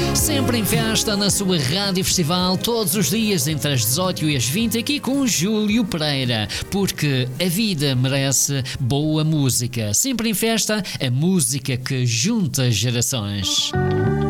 Sempre em festa na sua Rádio Festival, todos os dias entre as 18 e as 20, aqui com Júlio Pereira, porque a vida merece boa música. Sempre em festa, a música que junta gerações.